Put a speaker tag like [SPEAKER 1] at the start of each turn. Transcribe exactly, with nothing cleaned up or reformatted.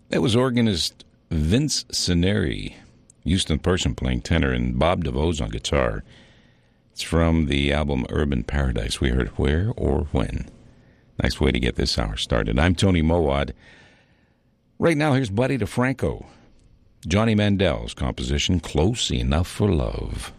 [SPEAKER 1] That was organist Vince Cineri, Houston Person playing tenor, and Bob DeVos on guitar. It's from the album Urban Paradise. We heard Where or When. Nice way to get this hour started. I'm Tony Mowad. Right now, here's Buddy DeFranco. Johnny Mandel's composition, Close Enough for Love.